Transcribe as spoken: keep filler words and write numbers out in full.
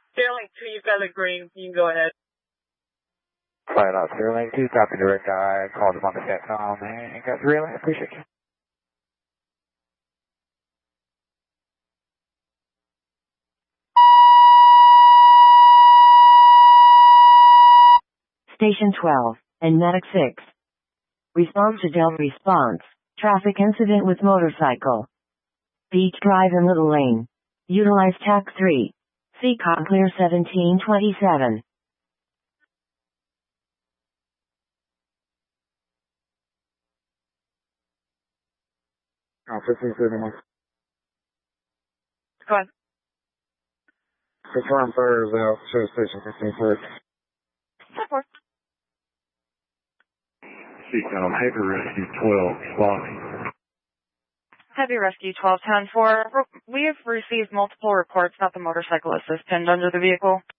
Sterling two, you've got the green. You can go ahead. Flight out Sterling two, copy direct eye. Called him on the SATCOM and got the relay. Appreciate you. Station twelve, and Medic six. Response to Del response. Traffic incident with motorcycle. Beach Drive and Little Lane. Utilize T A C three. C C O M clear seventeen twenty-seven. Oh, fifteen seventy-one. Go ahead. Confirm third is out. Show station fifteen first. Support. C C O M, Heavy Rescue twelve, responding. Heavy Rescue twelve ten four. We have received multiple reports that the motorcyclist is pinned under the vehicle.